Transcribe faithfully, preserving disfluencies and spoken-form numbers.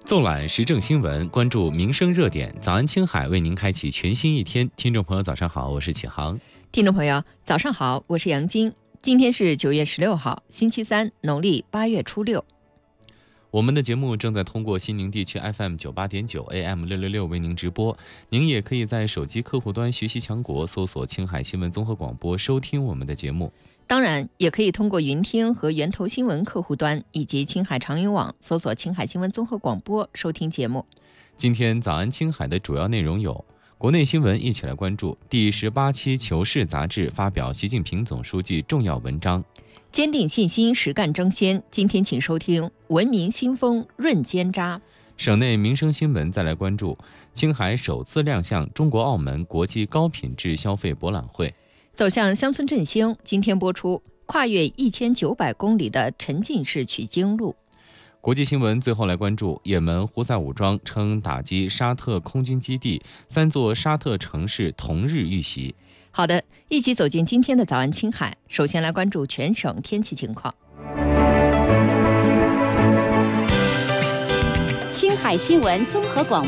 纵览时政新闻，关注民生热点。早安青海为您开启全新一天。听众朋友早上好，我是启航。 听众朋友早上好，我是杨晶。今天是九月十六号，星期三，农历八月初六。 我们的节目正在通过西宁地区 F M 九八点九 A M 六六六为您直播，您也可以在手机客户端学习强国搜索青海新闻综合广播收听我们的节目。 当然，也可以通过云听和源头新闻客户端以及青海长云网搜索青海新闻综合广播收听节目。 今天早安青海的主要内容有：国内新闻一起来关注，第十八期《求是》杂志发表习近平总书记重要文章。 坚定信心，实干争先。今天请收听文明新风润尖扎。 省内民生新闻再来关注，青海首次亮相中国澳门国际高品质消费博览会。 走向乡村振兴，今天播出跨越一千九百公里的沉浸式取经路。 国际新闻最后来关注，也门胡塞武装称打击沙特空军基地，三座沙特城市同日遇袭。 好的，一起走进今天的早安青海。首先来关注全省天气情况。 青海新闻综合广播